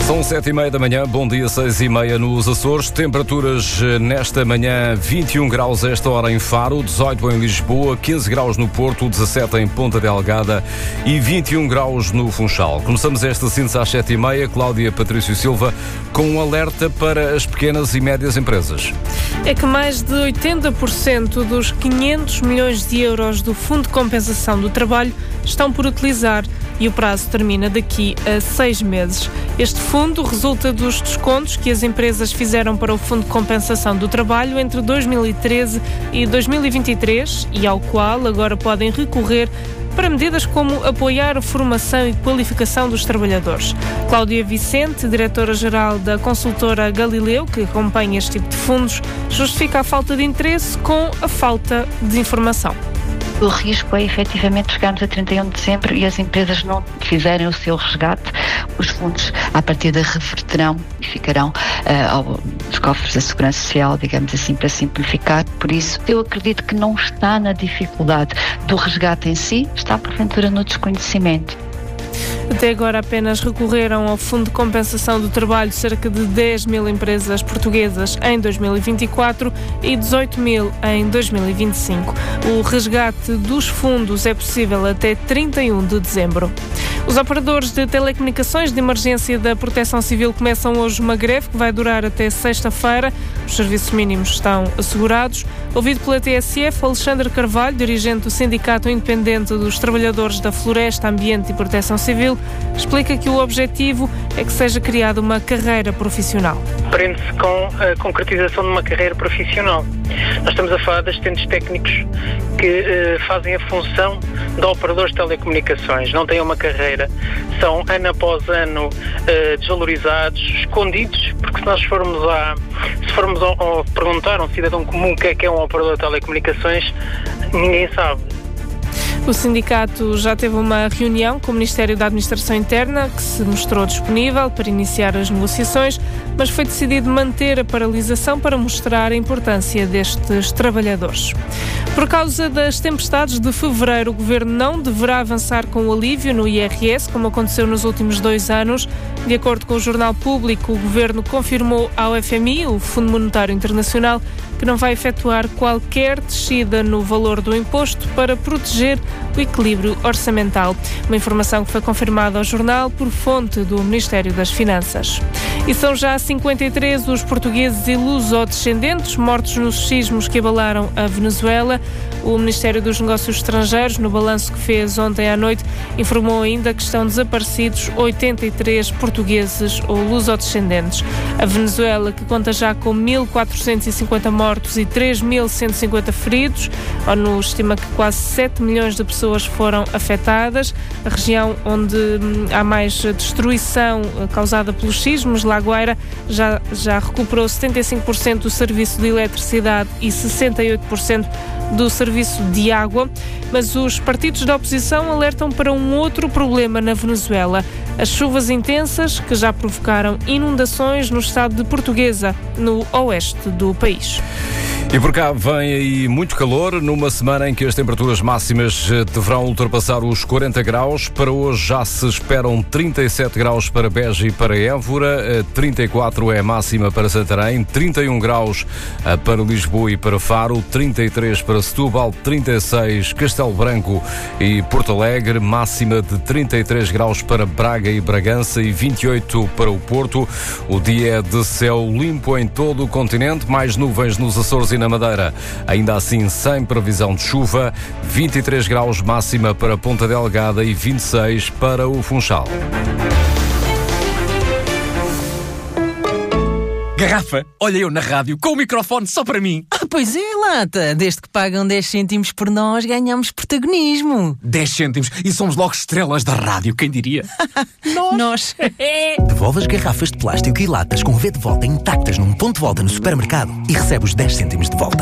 São 7h30 da manhã, bom dia, 6h30 nos Açores. Temperaturas nesta manhã, 21 graus a esta hora em Faro, 18 em Lisboa, 15 graus no Porto, 17 em Ponta Delgada e 21 graus no Funchal. Começamos esta síntese às 7h30, Cláudia Patrício Silva, com um alerta para as pequenas e médias empresas. É que mais de 80% dos 500 milhões de euros do Fundo de Compensação do Trabalho estão por utilizar e o prazo termina daqui a 6 meses. Este fundo resulta dos descontos que as empresas fizeram para o Fundo de Compensação do Trabalho entre 2013 e 2023 e ao qual agora podem recorrer para medidas como apoiar a formação e qualificação dos trabalhadores. Cláudia Vicente, diretora-geral da consultora Galileu, que acompanha este tipo de fundos, justifica a falta de interesse com a falta de informação. O risco é efetivamente chegarmos a 31 de dezembro e as empresas não fizerem o seu resgate. Os fundos, à partida, reverterão e ficarão aos cofres da Segurança Social, digamos assim, para simplificar. Por isso, eu acredito que não está na dificuldade do resgate em si, está porventura no desconhecimento. Até agora apenas recorreram ao Fundo de Compensação do Trabalho cerca de 10 mil empresas portuguesas em 2024 e 18 mil em 2025. O resgate dos fundos é possível até 31 de dezembro. Os operadores de telecomunicações de emergência da Proteção Civil começam hoje uma greve que vai durar até sexta-feira. Os serviços mínimos estão assegurados. Ouvido pela TSF, Alexandre Carvalho, dirigente do Sindicato Independente dos Trabalhadores da Floresta, Ambiente e Proteção Civil, explica que o objetivo é que seja criada uma carreira profissional. Prende-se com a concretização de uma carreira profissional. Nós estamos a falar de assistentes técnicos que fazem a função de operadores de telecomunicações. Não têm uma carreira, são ano após ano desvalorizados, escondidos, porque se nós formos a perguntar a um cidadão comum o que é um operador de telecomunicações, ninguém sabe. O sindicato já teve uma reunião com o Ministério da Administração Interna, que se mostrou disponível para iniciar as negociações, mas foi decidido manter a paralisação para mostrar a importância destes trabalhadores. Por causa das tempestades de fevereiro, o Governo não deverá avançar com o alívio no IRS, como aconteceu nos últimos 2 anos. De acordo com o Jornal Público, o Governo confirmou ao FMI, o Fundo Monetário Internacional, que não vai efetuar qualquer descida no valor do imposto para proteger o equilíbrio orçamental. Uma informação que foi confirmada ao jornal por fonte do Ministério das Finanças. E são já 53 os portugueses e lusodescendentes mortos nos sismos que abalaram a Venezuela. O Ministério dos Negócios Estrangeiros, no balanço que fez ontem à noite, informou ainda que estão desaparecidos 83 portugueses ou lusodescendentes. A Venezuela, que conta já com 1.450 mortos e 3.150 feridos, a ONU estima que quase 7 milhões de pessoas foram afetadas. A região onde há mais destruição causada pelos sismos, Lagoeira, já recuperou 75% do serviço de eletricidade e 68% do serviço de água, mas os partidos da oposição alertam para um outro problema na Venezuela: as chuvas intensas que já provocaram inundações no estado de Portuguesa, no oeste do país. E por cá vem aí muito calor, numa semana em que as temperaturas máximas deverão ultrapassar os 40 graus. Para hoje já se esperam 37 graus para Beja e para Évora, 34 é a máxima para Santarém, 31 graus para Lisboa e para Faro, 33 para Setúbal, 36 Castelo Branco e Porto Alegre, máxima de 33 graus para Braga e Bragança e 28 para o Porto. O dia é de céu limpo em todo o continente, mais nuvens nos Açores e na Madeira, ainda assim sem previsão de chuva, 23 graus máxima para Ponta Delgada e 26 para o Funchal. Garrafa, olha eu na rádio com o microfone só para mim. Pois é, Lata, desde que pagam 10 cêntimos por nós ganhamos protagonismo. 10 cêntimos e somos logo estrelas da rádio, quem diria? Nós. Devolve as garrafas de plástico e latas com V de volta intactas num ponto de volta no supermercado e recebe os 10 cêntimos de volta.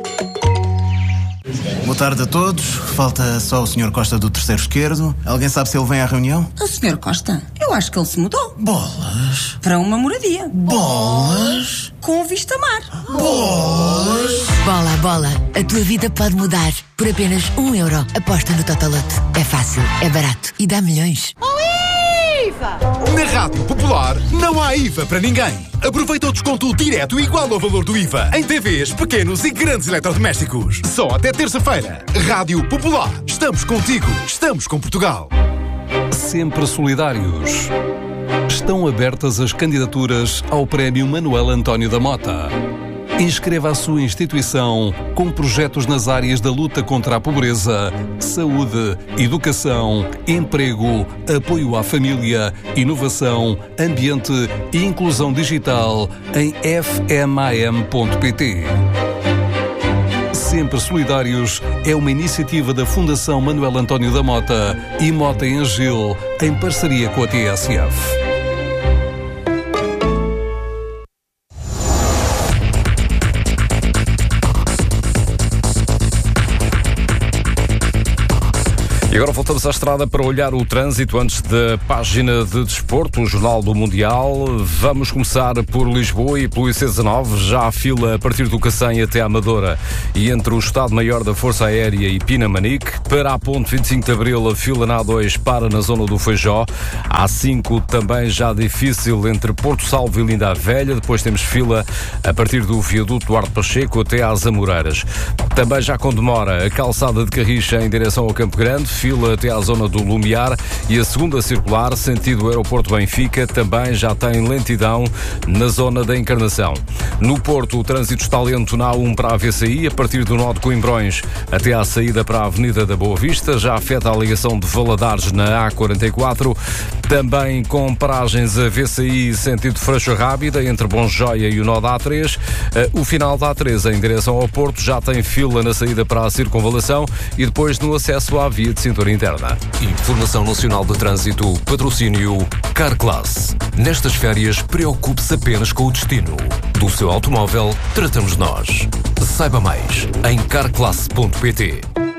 Boa tarde a todos. Falta só o Sr. Costa do terceiro esquerdo. Alguém sabe se ele vem à reunião? O Sr. Costa? Eu acho que ele se mudou. Bolas. Para uma moradia. Bolas. Com vista mar. Bolas. Bola. A tua vida pode mudar. Por apenas €1. Aposta no Totoloto. É fácil, é barato e dá milhões. Oh, Iva! Na Rádio Popular não há IVA para ninguém. Aproveita o desconto direto igual ao valor do IVA em TVs, pequenos e grandes eletrodomésticos. Só até terça-feira. Rádio Popular. Estamos contigo. Estamos com Portugal. Sempre solidários. Estão abertas as candidaturas ao Prémio Manuel António da Mota. Inscreva a sua instituição com projetos nas áreas da luta contra a pobreza, saúde, educação, emprego, apoio à família, inovação, ambiente e inclusão digital em fmam.pt. Sempre Solidários é uma iniciativa da Fundação Manuel António da Mota e Mota em Gil, em parceria com a TSF. E agora voltamos à estrada para olhar o trânsito antes da página de desporto, o Jornal do Mundial. Vamos começar por Lisboa e pelo IC19. Já há fila a partir do Cacém até a Amadora e entre o Estado-Maior da Força Aérea e Pinamanique. Para a ponte 25 de Abril, a fila na A2 para na zona do Feijó. A A5 também já difícil entre Porto Salvo e Linda a Velha. Depois temos fila a partir do viaduto Duarte Pacheco até às Amoreiras. Também já com demora a calçada de Carricha em direção ao Campo Grande. Fila até à zona do Lumiar e a segunda circular, sentido Aeroporto Benfica, também já tem lentidão na zona da Encarnação. No Porto, o trânsito está lento na A1 para a VCI, a partir do nó de Coimbrões até à saída para a Avenida da Boa Vista, já afeta a ligação de Valadares na A44, também com paragens a VCI sentido Freixo Rábida, entre Bom Joia e o nó da A3. O final da A3 em direção ao Porto já tem fila na saída para a Circunvalação e depois no acesso à via de cintura interna. Informação Nacional de Trânsito, patrocínio Carclass. Nestas férias, preocupe-se apenas com o destino. Do seu automóvel, tratamos nós. Saiba mais em carclass.pt.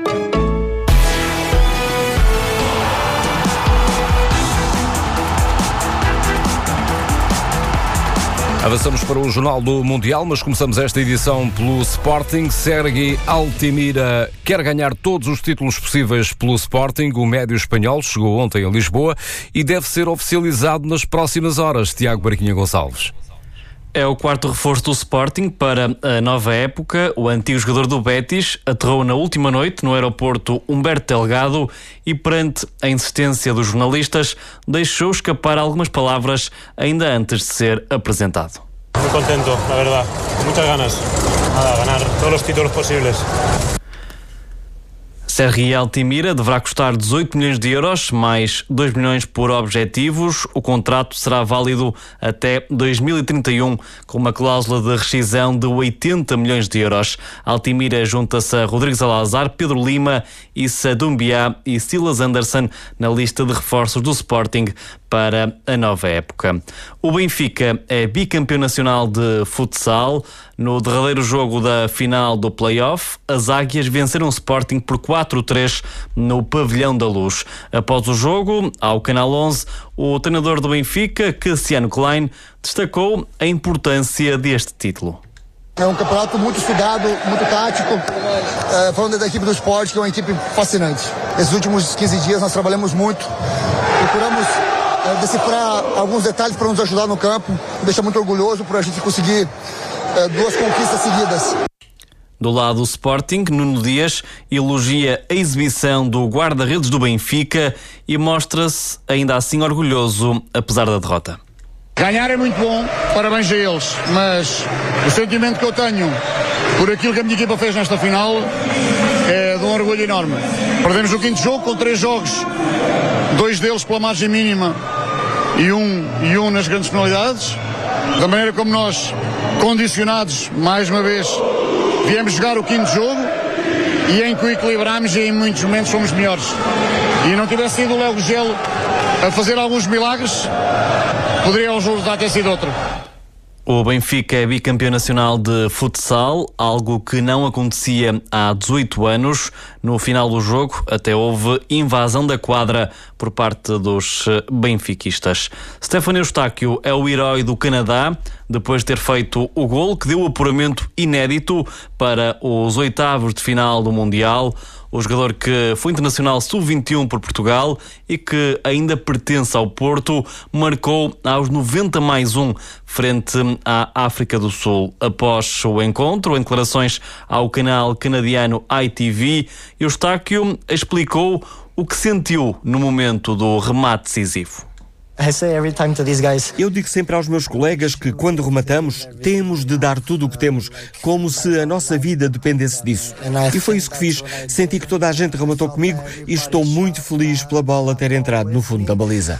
Avançamos para o Jornal do Mundial, mas começamos esta edição pelo Sporting. Sergi Altimira quer ganhar todos os títulos possíveis pelo Sporting. O médio espanhol chegou ontem a Lisboa e deve ser oficializado nas próximas horas. Tiago Barquinha Gonçalves. É o quarto reforço do Sporting para a nova época. O antigo jogador do Betis aterrou na última noite no aeroporto Humberto Delgado e, perante a insistência dos jornalistas, deixou escapar algumas palavras ainda antes de ser apresentado. Muy contento, la verdad, con muchas ganas. Nada, ganar todos los títulos posibles. Sergi Altimira deverá custar 18 milhões de euros, mais 2 milhões por objetivos. O contrato será válido até 2031, com uma cláusula de rescisão de 80 milhões de euros. Altimira junta-se a Rodrigo Salazar, Pedro Lima, Issa Doumbia e Silas Anderson na lista de reforços do Sporting para a nova época. O Benfica é bicampeão nacional de futsal. No derradeiro jogo da final do play-off, as Águias venceram o Sporting por 4-3 no Pavilhão da Luz. Após o jogo, ao Canal 11, o treinador do Benfica, Cassiano Klein, destacou a importância deste título. É um campeonato muito estudado, muito tático, falando da equipe do esporte, que é uma equipe fascinante. Esses últimos 15 dias nós trabalhamos muito, procuramos decifrar alguns detalhes para nos ajudar no campo, me deixa muito orgulhoso por a gente conseguir 2 conquistas seguidas. Do lado do Sporting, Nuno Dias elogia a exibição do guarda-redes do Benfica e mostra-se ainda assim orgulhoso, apesar da derrota. Ganhar é muito bom, parabéns a eles, mas o sentimento que eu tenho por aquilo que a minha equipa fez nesta final é de um orgulho enorme. Perdemos o 5º jogo com 3 jogos, 2 deles pela margem mínima e um nas grandes penalidades. Da maneira como nós, condicionados, mais uma vez, viemos jogar o 5º jogo e em que o equilibramos e em muitos momentos fomos melhores. E não tivesse sido o Léo Gelo a fazer alguns milagres, poderia o resultado ter sido outro. O Benfica é bicampeão nacional de futsal, algo que não acontecia há 18 anos. No final do jogo, até houve invasão da quadra por parte dos benfiquistas. Stefano Eustáquio é o herói do Canadá, depois de ter feito o gol que deu o apuramento inédito para os 8avos de final do Mundial. o jogador que foi internacional sub-21 por Portugal e que ainda pertence ao Porto, marcou aos 90+1 frente à África do Sul. Após o encontro, em declarações ao canal canadiano ITV, Eustáquio explicou o que sentiu no momento do remate decisivo. Eu digo sempre aos meus colegas que, quando rematamos, temos de dar tudo o que temos, como se a nossa vida dependesse disso. E foi isso que fiz. Senti que toda a gente rematou comigo e estou muito feliz pela bola ter entrado no fundo da baliza.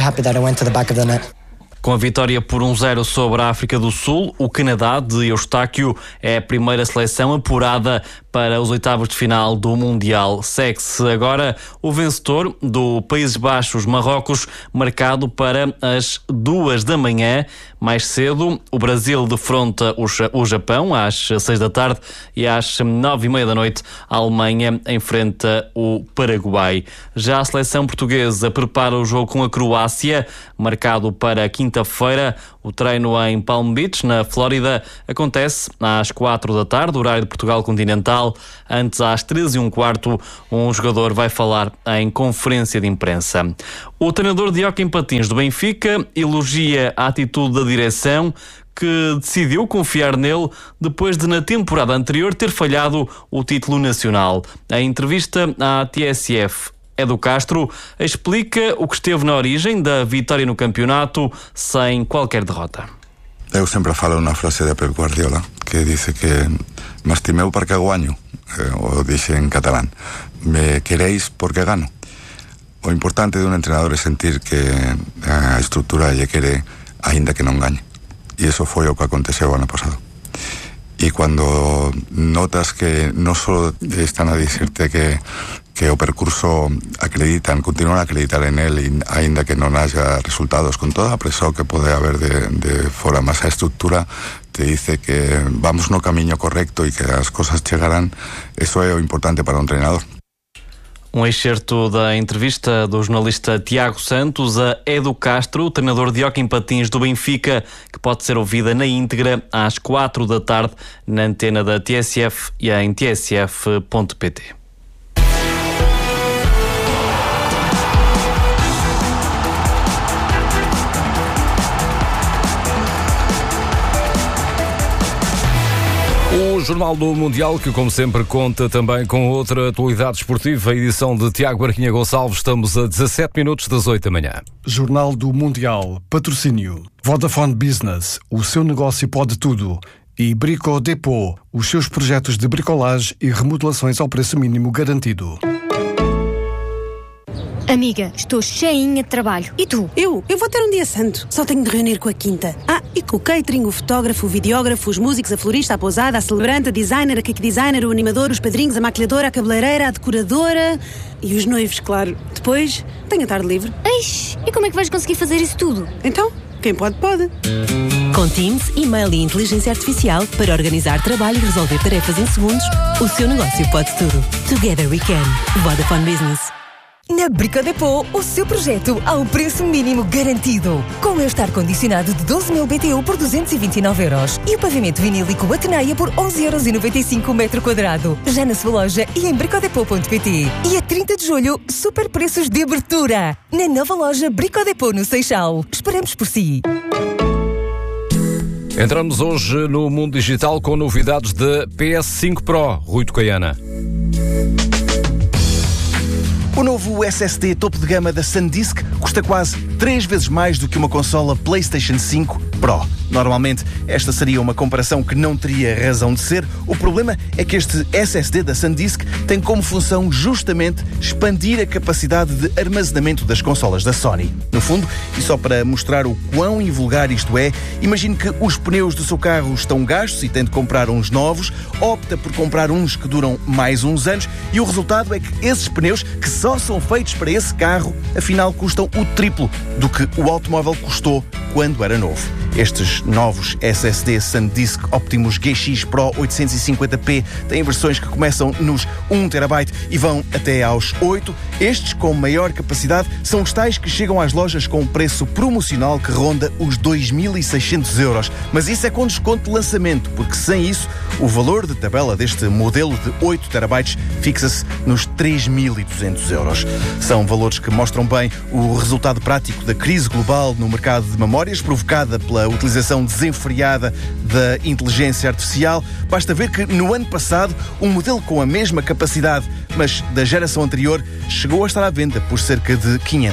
Com a vitória por 1-0 sobre a África do Sul, o Canadá de Eustáquio é a primeira seleção apurada para os oitavos de final do Mundial. Segue-se agora o vencedor do Países Baixos, Marrocos, marcado para as 2 da manhã. Mais cedo, o Brasil defronta o Japão às 6 da tarde e às 9h30 da noite a Alemanha enfrenta o Paraguai. Já a seleção portuguesa prepara o jogo com a Croácia, marcado para quinta-feira. O treino em Palm Beach, na Flórida, acontece às 4 da tarde, horário de Portugal continental. Antes, às 13h15, um jogador vai falar em conferência de imprensa. O treinador de hóquei em patins do Benfica elogia a atitude da direção, que decidiu confiar nele depois de, na temporada anterior, ter falhado o título nacional. Em entrevista à TSF, Edu Castro explica o que esteve na origem da vitória no campeonato sem qualquer derrota. Eu sempre falo uma frase de Pep Guardiola que diz que m'estimeu perquè guanyo, o dice en catalán, me queréis porque gano. O importante de un entrenador es sentir que a estructura lle quere ainda que non gañe. E eso foi o que aconteceu ano pasado. E cando notas que non só están a dicirte que o percurso continúan a acreditar en él, ainda que non haya resultados, con toda a presión que pode haber de fora, mas a estructura te dice que vamos no camiño correcto e que as cosas chegarán. Eso é o importante para un treinador. Um excerto da entrevista do jornalista Tiago Santos a Edu Castro, treinador de hóquei em patins do Benfica, que pode ser ouvida na íntegra às 4 da tarde na antena da TSF e em tsf.pt. O Jornal do Mundial, que como sempre conta também com outra atualidade esportiva, a edição de Tiago Barquinha Gonçalves. Estamos a 17 minutos das 8 da manhã. Jornal do Mundial, patrocínio Vodafone Business, o seu negócio pode tudo. E Brico Depot, os seus projetos de bricolagem e remodelações ao preço mínimo garantido. Amiga, estou cheinha de trabalho. E tu? Eu vou ter um dia santo. Só tenho de reunir com a quinta. E com o catering, o fotógrafo, o videógrafo, os músicos, a florista, a pousada, a celebrante, a designer, a cake designer, o animador, os padrinhos, a maquilhadora, a cabeleireira, a decoradora e os noivos, claro. Depois, tenho a tarde livre. Eish, e como é que vais conseguir fazer isso tudo? Então, quem pode, pode. Com Teams, e-mail e inteligência artificial para organizar trabalho e resolver tarefas em segundos, o seu negócio pode tudo. Together we can. Vodafone Business. Na Brico Depot, o seu projeto ao preço mínimo garantido. Com este ar-condicionado de 12.000 BTU por 229 € e o pavimento vinílico Atenaia por 11,95 € o metro quadrado. Já na sua loja e em bricodepot.pt. E a 30 de julho, super preços de abertura. Na nova loja Brico Depot no Seixal. Esperamos por si. Entramos hoje no mundo digital com novidades da PS5 Pro. Rui Tocaiana. O novo SSD topo de gama da SanDisk custa quase 3 vezes mais do que uma consola PlayStation 5 Pro. Normalmente, esta seria uma comparação que não teria razão de ser. O problema é que este SSD da SanDisk tem como função justamente expandir a capacidade de armazenamento das consolas da Sony. No fundo, e só para mostrar o quão invulgar isto é, imagine que os pneus do seu carro estão gastos e tem de comprar uns novos, opta por comprar uns que duram mais uns anos e o resultado é que esses pneus, que só são feitos para esse carro, afinal custam o triplo do que o automóvel custou quando era novo. Estes novos SSD SanDisk Optimus GX Pro 850p têm versões que começam nos 1TB e vão até aos 8. Estes, com maior capacidade, são os tais que chegam às lojas com um preço promocional que ronda os 2.600€. Mas isso é com desconto de lançamento, porque sem isso, o valor de tabela deste modelo de 8TB fixa-se nos 3.200€. São valores que mostram bem o resultado prático da crise global no mercado de memórias, provocada pela utilização desenfreada da inteligência artificial. Basta ver que no ano passado, um modelo com a mesma capacidade, mas da geração anterior, chegou a estar à venda por cerca de 500€.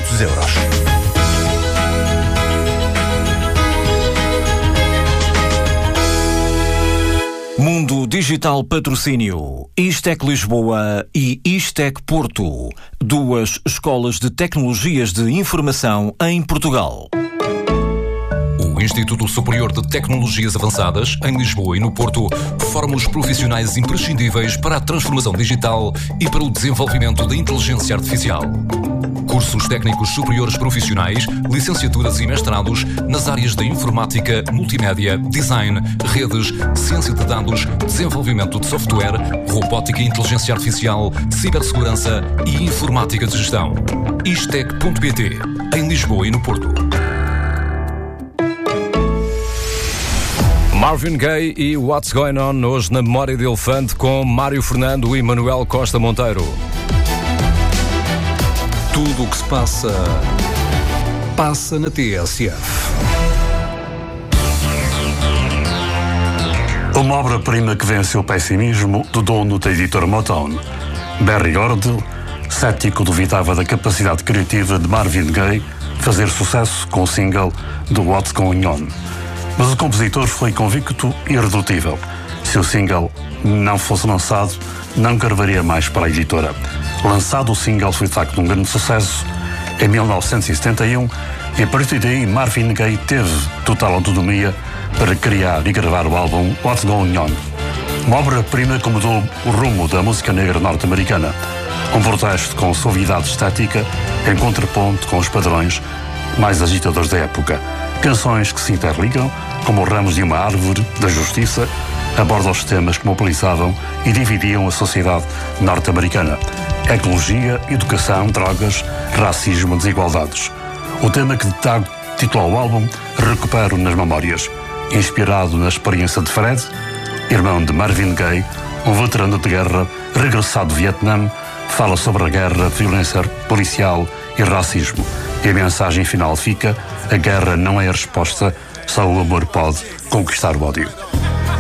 Mundo Digital Patrocínio, Istec Lisboa e Istec Porto, duas escolas de tecnologias de informação em Portugal. O Instituto Superior de Tecnologias Avançadas, em Lisboa e no Porto, forma os profissionais imprescindíveis para a transformação digital e para o desenvolvimento da inteligência artificial. Cursos técnicos superiores profissionais, licenciaturas e mestrados nas áreas da informática, multimédia, design, redes, ciência de dados, desenvolvimento de software, robótica e inteligência artificial, cibersegurança e informática de gestão. Istec.pt, em Lisboa e no Porto. Marvin Gaye e What's Going On, hoje na Memória de Elefante, com Mário Fernando e Manuel Costa Monteiro. Tudo o que se passa, passa na TSF. Uma obra-prima que vence o pessimismo do dono da editora Motown. Berry Gordy, cético, duvidava da capacidade criativa de Marvin Gaye fazer sucesso com o single do What's Going On. Mas o compositor foi convicto e irredutível. Se o single não fosse lançado, não carvaria mais para a editora. Lançado, o single foi de facto um grande sucesso em 1971 e a partir daí Marvin Gaye teve total autonomia para criar e gravar o álbum What's Going On. Uma obra-prima que mudou o rumo da música negra norte-americana. Um protesto com suavidade estética em contraponto com os padrões mais agitadores da época. Canções que se interligam, como ramos de uma árvore da justiça, abordam os temas que mobilizavam e dividiam a sociedade norte-americana. Ecologia, educação, drogas, racismo, desigualdades. O tema que dá título ao álbum Recupero nas Memórias, inspirado na experiência de Fred, irmão de Marvin Gaye, um veterano de guerra regressado do Vietnã, fala sobre a guerra, violência policial e racismo. E a mensagem final fica: a guerra não é a resposta, só o amor pode conquistar o ódio.